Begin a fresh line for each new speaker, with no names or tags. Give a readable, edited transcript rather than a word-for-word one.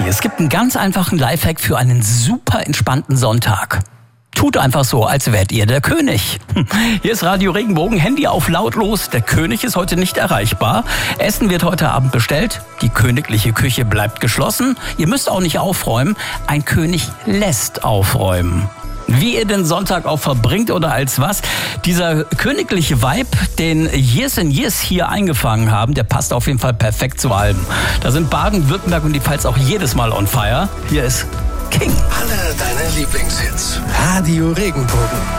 Es gibt einen ganz einfachen Lifehack für einen super entspannten Sonntag. Tut einfach so, als wärt ihr der König. Hier ist Radio Regenbogen, Handy auf lautlos. Der König ist heute nicht erreichbar. Essen wird heute Abend bestellt. Die königliche Küche bleibt geschlossen. Ihr müsst auch nicht aufräumen. Ein König lässt aufräumen. Wie ihr den Sonntag auch verbringt oder als was, dieser königliche Vibe, den Years and Years hier eingefangen haben, der passt auf jeden Fall perfekt zu allem. Da sind Baden-Württemberg und die Pfalz auch jedes Mal on fire. Hier ist King.
Alle deine Lieblingshits. Radio Regenbogen.